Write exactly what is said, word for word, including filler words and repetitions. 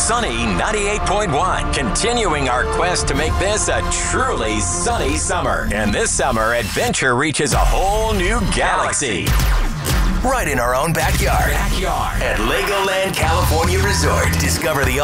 Sunny ninety-eight point one, continuing our quest to make this a truly sunny summer. And this summer, adventure reaches a whole new galaxy. Right in our own backyard. Backyard. At Legoland California Resort. Discover the